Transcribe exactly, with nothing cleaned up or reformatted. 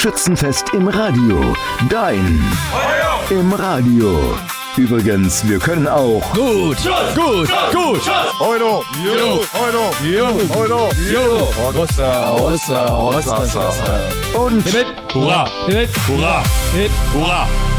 Schützenfest im Radio. Dein Feuer im Radio. Übrigens, wir können auch gut, gut, gut. Euro, Euro, Euro, Euro, Euro. Rossa, Rossa, Rossa, Rossa. und Hip, hurra, hip, hurra, hip, hurra.